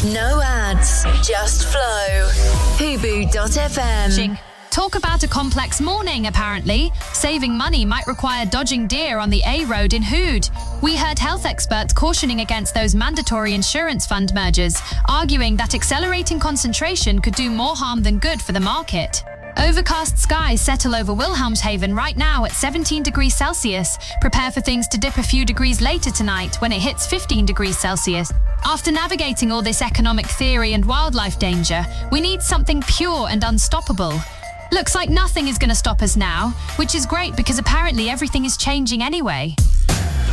No ads, just flow. Hubu.fm. Talk about a complex morning, apparently. Saving money might require dodging deer on the A road in Hood. We heard health experts cautioning against those mandatory insurance fund mergers, arguing that accelerating concentration could do more harm than good for the market. Overcast skies settle over Wilhelmshaven right now at 17 degrees Celsius. Prepare for things to dip a few degrees later tonight when it hits 15 degrees Celsius. After navigating all this economic theory and wildlife danger, we need something pure and unstoppable. Looks like nothing is going to stop us now, which is great because apparently everything is changing anyway.